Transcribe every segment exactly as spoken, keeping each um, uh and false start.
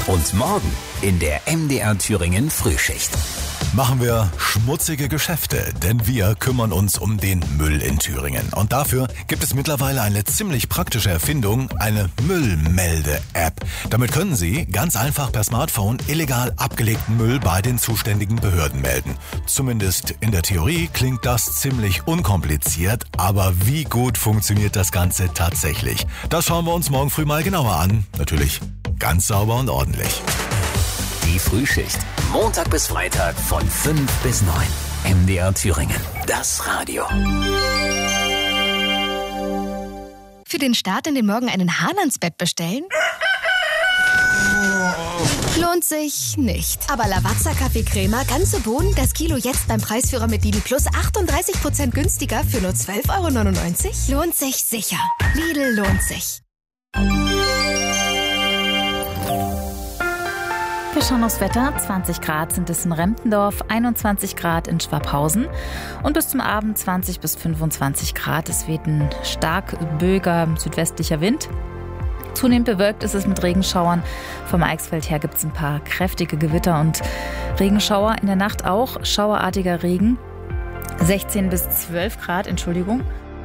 Und morgen in der M D R Thüringen Frühschicht. Machen wir schmutzige Geschäfte, denn wir kümmern uns um den Müll in Thüringen. Und dafür gibt es mittlerweile eine ziemlich praktische Erfindung, eine Müllmelde-App. Damit können Sie ganz einfach per Smartphone illegal abgelegten Müll bei den zuständigen Behörden melden. Zumindest in der Theorie klingt das ziemlich unkompliziert, aber wie gut funktioniert das Ganze tatsächlich? Das schauen wir uns morgen früh mal genauer an. Natürlich ganz sauber und ordentlich. Die Frühschicht. Montag bis Freitag von fünf bis neun. M D R Thüringen. Das Radio. Für den Start in den Morgen einen Hahn ans Bett bestellen? Lohnt sich nicht. Aber Lavazza Kaffeecrema, ganze Bohnen, das Kilo jetzt beim Preisführer mit Lidl Plus achtunddreißig Prozent günstiger für nur zwölf Euro neunundneunzig? Lohnt sich sicher. Lidl lohnt sich. Wir schauen aufs Wetter. zwanzig Grad sind es in Remptendorf, einundzwanzig Grad in Schwabhausen und bis zum Abend zwanzig bis fünfundzwanzig Grad. Es weht ein stark böiger südwestlicher Wind. Zunehmend bewölkt ist es mit Regenschauern. Vom Eichsfeld her gibt es ein paar kräftige Gewitter und Regenschauer. In der Nacht auch schauerartiger Regen. sechzehn bis zwölf Grad, Entschuldigung.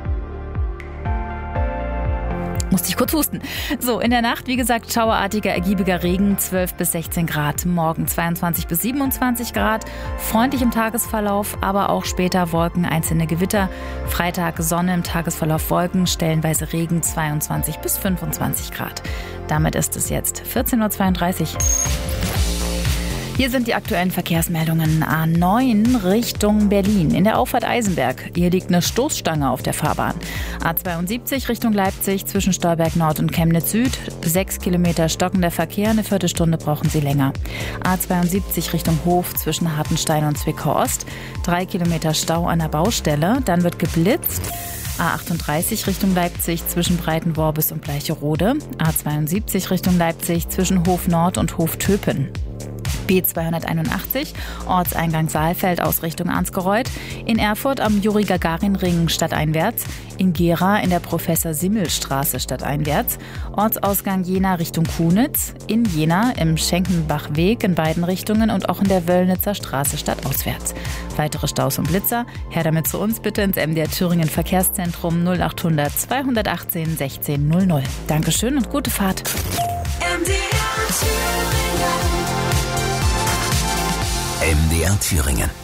Musste ich kurz husten. So, in der Nacht, wie gesagt, schauerartiger, ergiebiger Regen, zwölf bis sechzehn Grad. Morgen zweiundzwanzig bis siebenundzwanzig Grad. Freundlich im Tagesverlauf, aber auch später Wolken, einzelne Gewitter. Freitag Sonne, im Tagesverlauf Wolken, stellenweise Regen, zweiundzwanzig bis fünfundzwanzig Grad. Damit ist es jetzt vierzehn Uhr zweiunddreißig. Hier sind die aktuellen Verkehrsmeldungen. A neun Richtung Berlin. In der Auffahrt Eisenberg. Hier liegt eine Stoßstange auf der Fahrbahn. A zweiundsiebzig Richtung Leipzig zwischen Stolberg Nord und Chemnitz Süd. Sechs Kilometer stockender Verkehr. Eine Viertelstunde brauchen Sie länger. A zweiundsiebzig Richtung Hof zwischen Hartenstein und Zwickau Ost. Drei Kilometer Stau an der Baustelle. Dann wird geblitzt. A achtunddreißig Richtung Leipzig zwischen Breitenworbis und Bleicherode. A zweiundsiebzig Richtung Leipzig zwischen Hof Nord und Hof Töpen. B zweihunderteinundachtzig, Ortseingang Saalfeld aus Richtung Ansgereuth. In Erfurt am Juri-Gagarin-Ring stadteinwärts. In Gera in der Professor-Simmel-Straße stadteinwärts. Ortsausgang Jena Richtung Kunitz. In Jena im Schenkenbachweg in beiden Richtungen und auch in der Wöllnitzer Straße stadtauswärts. Weitere Staus und Blitzer? Her damit zu uns bitte ins M D R Thüringen Verkehrszentrum null achthundert zweihundertachtzehn sechzehn null null. Dankeschön und gute Fahrt. M D R Thüringen. M D R Thüringen.